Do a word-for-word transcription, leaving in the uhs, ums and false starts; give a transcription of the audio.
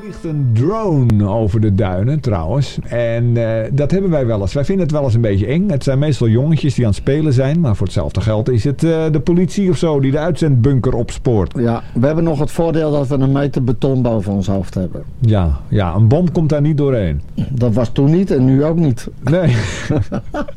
vliegt een drone over de duinen trouwens. En uh, dat hebben wij wel eens. Wij vinden het wel eens een beetje eng. Het zijn meestal jongetjes die aan het spelen zijn. Maar voor hetzelfde geld is het uh, de politie of zo die de uitzendbunker opspoort. Ja, we hebben nog het voordeel dat we een meter beton boven ons hoofd hebben. Ja, ja, een bom komt daar niet doorheen. Dat was toen niet en nu ook niet. Nee.